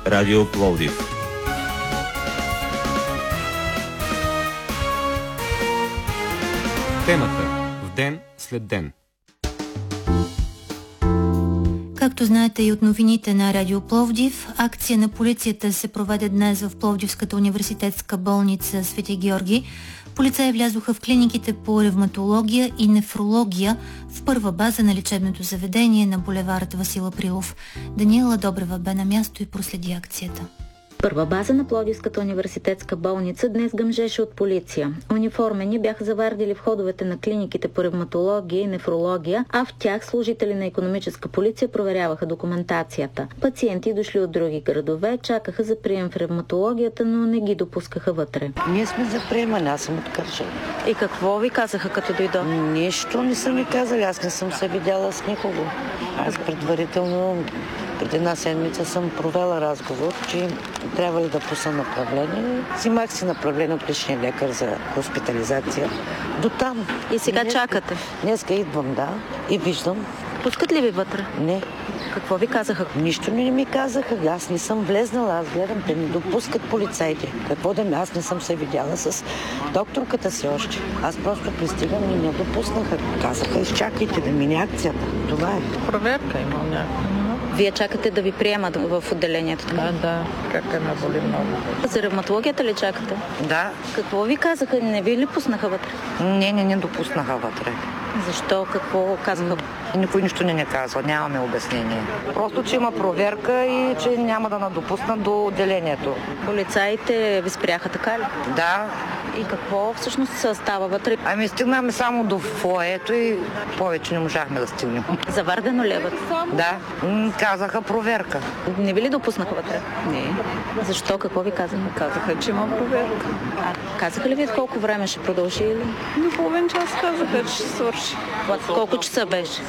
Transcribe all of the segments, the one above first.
Радио Пловдив. Темата в ден след ден. Както знаете и от новините на Радио Пловдив, акция на полицията се проведе днес в Пловдивската университетска болница Свети Георги. Полицаи влязоха в клиниките по ревматология и нефрология в първа база на лечебното заведение на булевард Васил Априлов. Даниела Добрева бе на място и проследи акцията. Първа база на Пловдивската университетска болница днес гъмжеше от полиция. Униформени бяха завардили входовете на клиниките по ревматология и нефрология, а в тях служители на икономическа полиция проверяваха документацията. Пациенти, дошли от други градове, чакаха за прием в ревматологията, но не ги допускаха вътре. Ние сме за приемане, аз съм от Кърджали. И какво ви казаха като дойдо? Нищо не са ми казали, аз не съм се видяла с никого. Аз предварително преди една седмица съм провела разговор, че трябва ли да пусна направление. Взимах си направление от личния лекар за хоспитализация. До там. И сега чакате? Днеска идвам, да, и виждам. Пускат ли ви вътре? Не. Какво ви казаха? Нищо не ми казаха. Аз не съм влезнала. Аз гледам, те ми допускат полицаите. Какво да ми? Аз не съм се видяла с докторката си още. Аз просто пристигам и не допуснаха. Казаха, изчакайте да мине акцията. Това е. Проверка има някаква. Вие чакате да ви приемат в отделението? Да, как ме боли много. За ревматологията ли чакате? Да. Какво ви казаха? Не ви ли пуснаха вътре? Не допуснаха вътре. Защо? Какво казаха? Никой нищо не казва, нямаме обяснение. Просто, че има проверка и че няма да надопуснат до отделението. Полицаите ви спряха, така ли? Да. И какво всъщност става вътре? Ами стигнахме само до фоето и повече не можахме да стигнем. Завардено ли е вътре? Да. Казаха проверка. Не ви ли допуснаха вътре? Не. Защо? Какво ви казаха? Казаха, че има проверка. Казаха ли ви колко време ще продължи или? До половин час казаха, че ще свърши. Колко часа беше?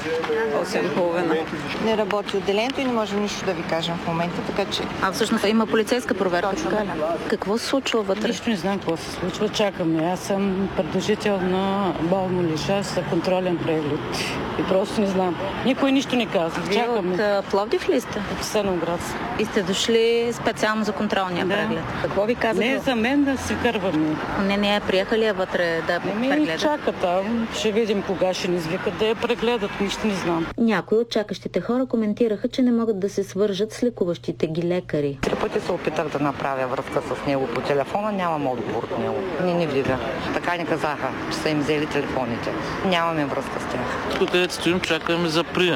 8:30. Не работи отделението и не можем нищо да ви кажем в момента, така че... А всъщност има полицейска проверка, така ли? Какво се случва вътре? Нищо не знам какво се случва. Чакаме. Аз съм предложител на болно лежа за контролен преглед. И просто не знам. Никой нищо не казва. Вие Чакаме. от Пловдив ли сте? От Сеноград. И сте дошли специално за контролния преглед? Какво ви казаха? Не за мен да се кърваме. Не, приеха ли я вътре да прегледат? Чака там. Ще видим кога ще ни извикат да я прегледат. Нищо не знам. Някои от чакащите хора коментираха, че не могат да се свържат с лекуващите ги лекари. 3 пъти се опитах да направя връзка с него по телефона, нямам отговор от него. Не влиза. Така ни казаха, че са им взели телефоните. Нямаме връзка с тях. Тук където стоим, чакаме за прием.